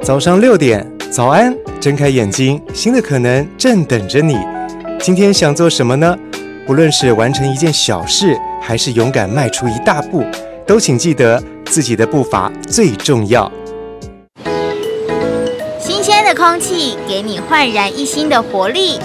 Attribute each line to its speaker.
Speaker 1: 早上6点，早安，睁开眼睛，新的可能正等着你。今天想做什么呢？不论是完成一件小事，还是勇敢迈出一大步，都请记得自己的步伐最重要。
Speaker 2: 新鲜的空气给你焕然一新的活力。